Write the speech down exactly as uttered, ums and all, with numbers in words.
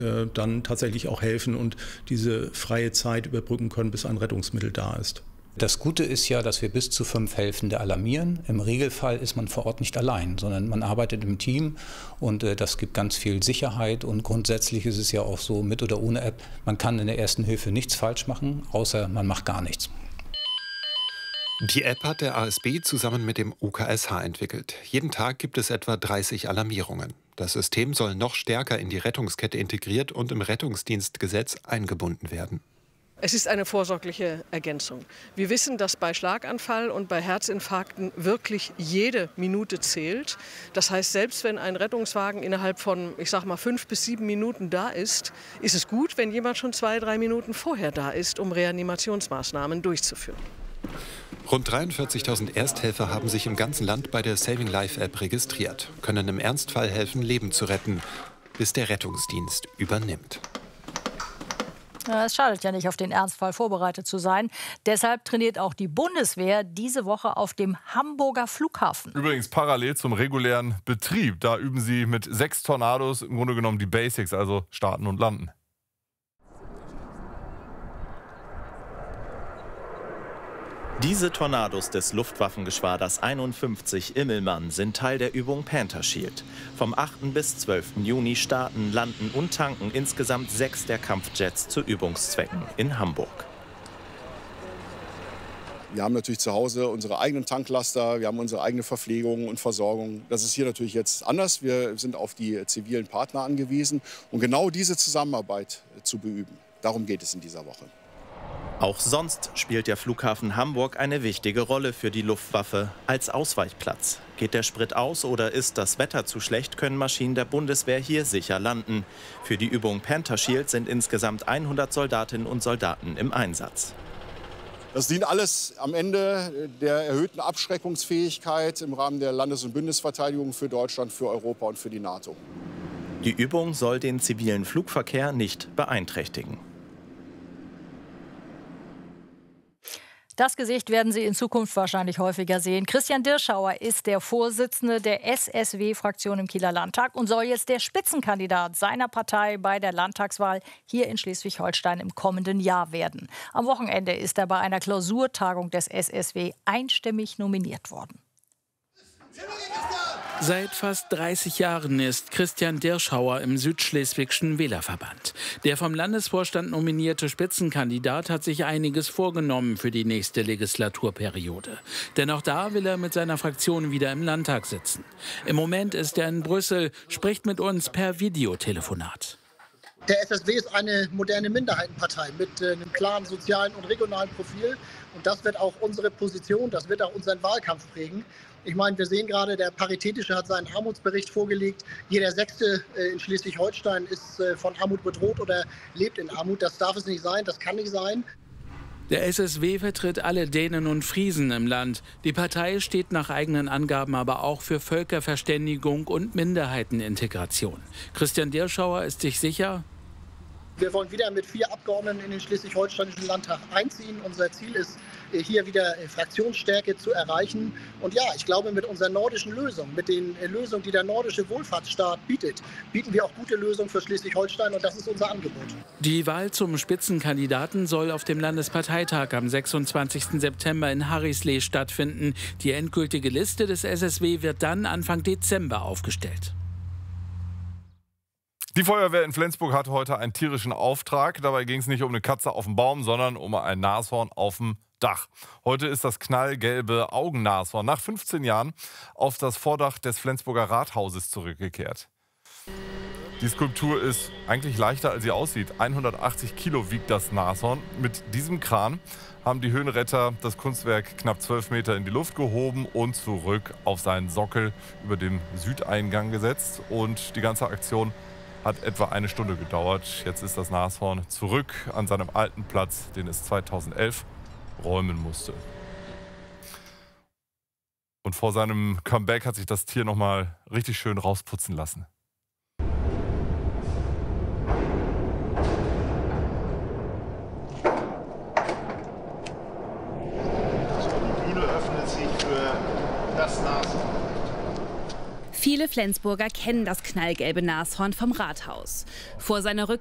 äh, dann tatsächlich auch helfen und diese freie Zeit überbrücken können, bis ein Rettungsmittel da ist. Das Gute ist ja, dass wir bis zu fünf Helfende alarmieren. Im Regelfall ist man vor Ort nicht allein, sondern man arbeitet im Team und äh, das gibt ganz viel Sicherheit. Und grundsätzlich ist es ja auch so, mit oder ohne App, man kann in der Ersten Hilfe nichts falsch machen, außer man macht gar nichts. Die App hat der A S B zusammen mit dem U K S H entwickelt. Jeden Tag gibt es etwa dreißig Alarmierungen. Das System soll noch stärker in die Rettungskette integriert und im Rettungsdienstgesetz eingebunden werden. Es ist eine vorsorgliche Ergänzung. Wir wissen, dass bei Schlaganfall und bei Herzinfarkten wirklich jede Minute zählt. Das heißt, selbst wenn ein Rettungswagen innerhalb von, ich sag mal, fünf bis sieben Minuten da ist, ist es gut, wenn jemand schon zwei, drei Minuten vorher da ist, um Reanimationsmaßnahmen durchzuführen. Rund dreiundvierzigtausend Ersthelfer haben sich im ganzen Land bei der Saving Life App registriert, können im Ernstfall helfen, Leben zu retten, bis der Rettungsdienst übernimmt. Es schadet ja nicht, auf den Ernstfall vorbereitet zu sein. Deshalb trainiert auch die Bundeswehr diese Woche auf dem Hamburger Flughafen. Übrigens parallel zum regulären Betrieb. Da üben sie mit sechs Tornados im Grunde genommen die Basics, also starten und landen. Diese Tornados des Luftwaffengeschwaders einundfünfzig Immelmann sind Teil der Übung Panther Shield. Vom achten bis zwölften Juni starten, landen und tanken insgesamt sechs der Kampfjets zu Übungszwecken in Hamburg. Wir haben natürlich zu Hause unsere eigenen Tanklaster, wir haben unsere eigene Verpflegung und Versorgung. Das ist hier natürlich jetzt anders. Wir sind auf die zivilen Partner angewiesen, um genau diese Zusammenarbeit zu beüben. Darum geht es in dieser Woche. Auch sonst spielt der Flughafen Hamburg eine wichtige Rolle für die Luftwaffe als Ausweichplatz. Geht der Sprit aus oder ist das Wetter zu schlecht, können Maschinen der Bundeswehr hier sicher landen. Für die Übung Panther Shield sind insgesamt hundert Soldatinnen und Soldaten im Einsatz. Das dient alles am Ende der erhöhten Abschreckungsfähigkeit im Rahmen der Landes- und Bündnisverteidigung für Deutschland, für Europa und für die NATO. Die Übung soll den zivilen Flugverkehr nicht beeinträchtigen. Das Gesicht werden Sie in Zukunft wahrscheinlich häufiger sehen. Christian Dirschauer ist der Vorsitzende der S S W-Fraktion im Kieler Landtag und soll jetzt der Spitzenkandidat seiner Partei bei der Landtagswahl hier in Schleswig-Holstein im kommenden Jahr werden. Am Wochenende ist er bei einer Klausurtagung des S S W einstimmig nominiert worden. Seit fast dreißig Jahren ist Christian Dirschauer im Südschleswigschen Wählerverband. Der vom Landesvorstand nominierte Spitzenkandidat hat sich einiges vorgenommen für die nächste Legislaturperiode. Denn auch da will er mit seiner Fraktion wieder im Landtag sitzen. Im Moment ist er in Brüssel, spricht mit uns per Videotelefonat. Der S S W ist eine moderne Minderheitenpartei mit äh, einem klaren sozialen und regionalen Profil. Und das wird auch unsere Position, das wird auch unseren Wahlkampf prägen. Ich meine, wir sehen gerade, der Paritätische hat seinen Armutsbericht vorgelegt. Jeder Sechste in Schleswig-Holstein ist von Armut bedroht oder lebt in Armut. Das darf es nicht sein, das kann nicht sein. Der S S W vertritt alle Dänen und Friesen im Land. Die Partei steht nach eigenen Angaben aber auch für Völkerverständigung und Minderheitenintegration. Christian Dirschauer ist sich sicher: Wir wollen wieder mit vier Abgeordneten in den Schleswig-Holsteinischen Landtag einziehen. Unser Ziel ist, hier wieder Fraktionsstärke zu erreichen. Und ja, ich glaube, mit unseren nordischen Lösungen, mit den Lösungen, die der nordische Wohlfahrtsstaat bietet, bieten wir auch gute Lösungen für Schleswig-Holstein. Und das ist unser Angebot. Die Wahl zum Spitzenkandidaten soll auf dem Landesparteitag am sechsundzwanzigsten September in Harrislee stattfinden. Die endgültige Liste des S S W wird dann Anfang Dezember aufgestellt. Die Feuerwehr in Flensburg hatte heute einen tierischen Auftrag. Dabei ging es nicht um eine Katze auf dem Baum, sondern um ein Nashorn auf dem Dach. Heute ist das knallgelbe Augennashorn nach fünfzehn Jahren auf das Vordach des Flensburger Rathauses zurückgekehrt. Die Skulptur ist eigentlich leichter, als sie aussieht. hundertachtzig Kilo wiegt das Nashorn. Mit diesem Kran haben die Höhenretter das Kunstwerk knapp zwölf Meter in die Luft gehoben und zurück auf seinen Sockel über dem Südeingang gesetzt. Und die ganze Aktion hat etwa eine Stunde gedauert. Jetzt ist das Nashorn zurück an seinem alten Platz, den es zweitausendelf räumen musste. Und vor seinem Comeback hat sich das Tier noch mal richtig schön rausputzen lassen. Die Bühne öffnet sich für das Nashorn. Viele Flensburger kennen das knallgelbe Nashorn vom Rathaus. Vor seiner Rückkehr